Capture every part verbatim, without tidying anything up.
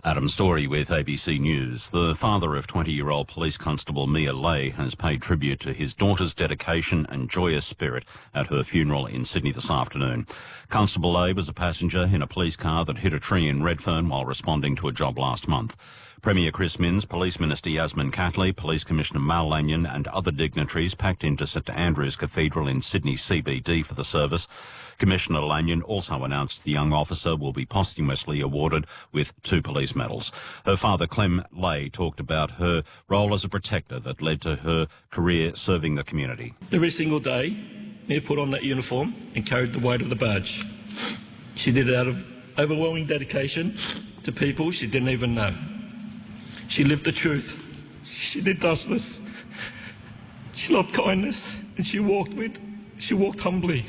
Adam Story with A B C News. The father of twenty-year-old police constable Mia Lay has paid tribute to his daughter's dedication and joyous spirit at her funeral in Sydney this afternoon. Constable Lay was a passenger in a police car that hit a tree in Redfern while responding to a job last month. Premier Chris Minns, Police Minister Yasmin Catley, Police Commissioner Mal Lanyon and other dignitaries packed into St Andrew's Cathedral in Sydney C B D for the service. Commissioner Lanyon also announced the young officer will be posthumously awarded with two police medals. Her father, Clem Lay, talked about her role as a protector that led to her career serving the community. Every single day, Mia put on that uniform and carried the weight of the badge. She did it out of overwhelming dedication to people she didn't even know. She lived the truth. She did justice. She loved kindness, and she walked with, she walked humbly.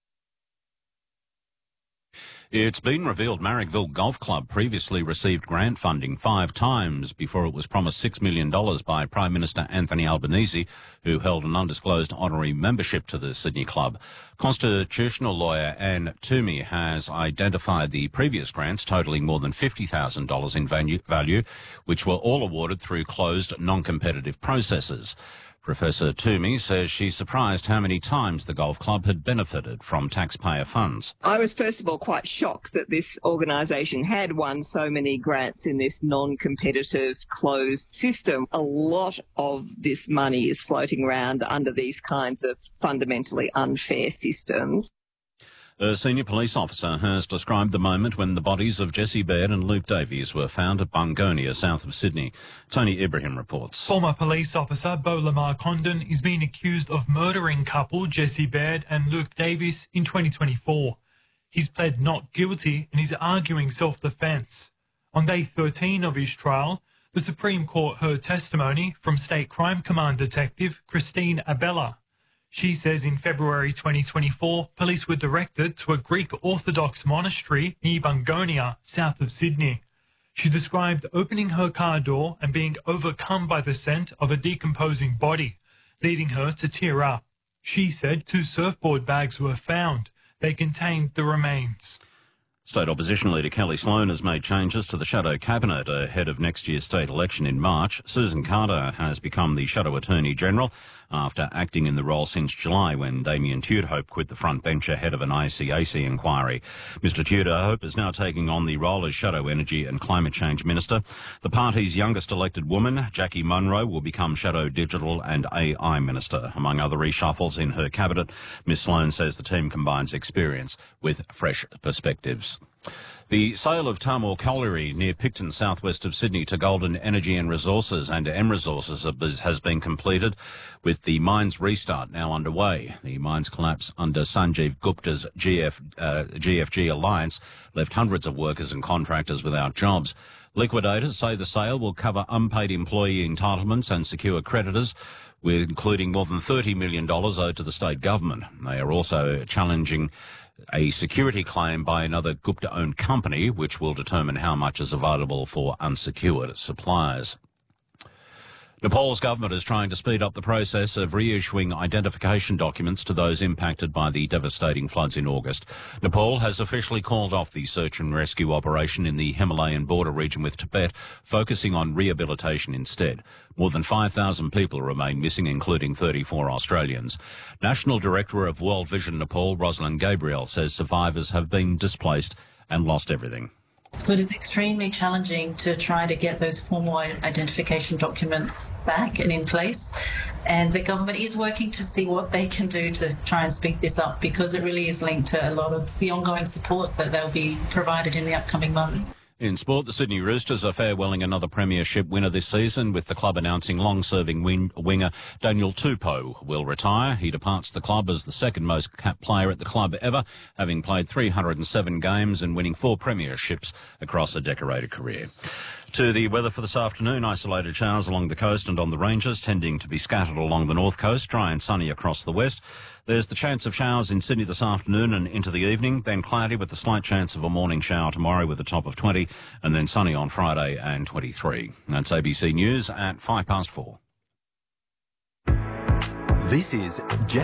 It's been revealed Marrickville Golf Club previously received grant funding five times before it was promised six million dollars by Prime Minister Anthony Albanese, who held an undisclosed honorary membership to the Sydney club. Constitutional lawyer Anne Toomey has identified the previous grants totalling more than fifty thousand dollars in value, which were all awarded through closed, non-competitive processes. Professor Toomey says she's surprised how many times the golf club had benefited from taxpayer funds. I was first of all quite shocked that this organisation had won so many grants in this non-competitive closed system. A lot of this money is floating around under these kinds of fundamentally unfair systems. A senior police officer has described the moment when the bodies of Jessie Baird and Luke Davies were found at Bungonia, south of Sydney. Tony Ibrahim reports. Former police officer Beau Lamar Condon is being accused of murdering couple Jessie Baird and Luke Davies in twenty twenty-four. He's pled not guilty and is arguing self-defence. On day thirteen of his trial, the Supreme Court heard testimony from State Crime Command Detective Christine Abella. She says in February twenty twenty-four, police were directed to a Greek Orthodox monastery near Bungonia, south of Sydney. She described opening her car door and being overcome by the scent of a decomposing body, leading her to tear up. She said two surfboard bags were found. They contained the remains. State Opposition Leader Kelly Sloan has made changes to the Shadow Cabinet ahead of next year's state election in March. Susan Carter has become the Shadow Attorney General after acting in the role since July when Damien Tudhope quit the front bench ahead of an I C A C inquiry. Mister Tudhope is now taking on the role as Shadow Energy and Climate Change Minister. The party's youngest elected woman, Jackie Munro, will become Shadow Digital and A I Minister. Among other reshuffles in her cabinet, Miz Sloan says the team combines experience with fresh perspectives. The sale of Tahmoor Colliery near Picton, southwest of Sydney, to Golden Energy and Resources and M Resources has been completed, with the mine's restart now underway. The mine's collapse under Sanjeev Gupta's G F, uh, G F G Alliance left hundreds of workers and contractors without jobs. Liquidators say the sale will cover unpaid employee entitlements and secure creditors, with including more than thirty million dollars owed to the state government. They are also challenging a security claim by another Gupta-owned company, which will determine how much is available for unsecured suppliers. Nepal's government is trying to speed up the process of reissuing identification documents to those impacted by the devastating floods in August. Nepal has officially called off the search and rescue operation in the Himalayan border region with Tibet, focusing on rehabilitation instead. More than five thousand people remain missing, including thirty-four Australians. National Director of World Vision Nepal, Rosalind Gabriel, says survivors have been displaced and lost everything. So it is extremely challenging to try to get those formal identification documents back and in place. And the government is working to see what they can do to try and speed this up, because it really is linked to a lot of the ongoing support that they'll be provided in the upcoming months. In sport, the Sydney Roosters are farewelling another premiership winner this season, with the club announcing long-serving wing- winger Daniel Tupou will retire. He departs the club as the second most capped player at the club ever, having played three hundred seven games and winning four premierships across a decorated career. To the weather for this afternoon, isolated showers along the coast and on the ranges, tending to be scattered along the north coast, dry and sunny across the west. There's the chance of showers in Sydney this afternoon and into the evening, then cloudy with a slight chance of a morning shower tomorrow with a top of twenty, and then sunny on Friday and twenty-three. That's A B C News at five past four. This is